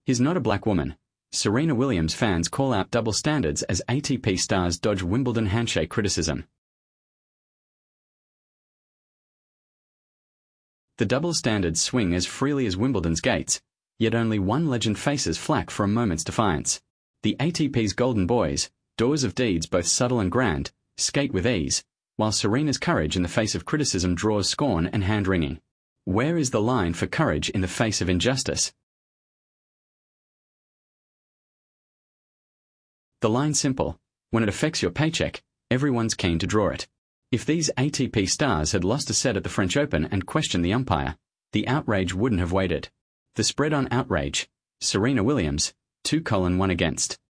He's not a black woman. Serena Williams fans call out double standards as ATP stars dodge Wimbledon handshake criticism. The double standards swing as freely as Wimbledon's gates, yet only one legend faces flack for a moment's defiance. The ATP's golden boys, doers of deeds both subtle and grand, skate with ease, while Serena's courage in the face of criticism draws scorn and hand-wringing. Where is the line for courage in the face of injustice? The line's simple. When it affects your paycheck, everyone's keen to draw it. If these ATP stars had lost a set at the French Open and questioned the umpire, the outrage wouldn't have waited. The spread on outrage: Serena Williams, 2:1 against.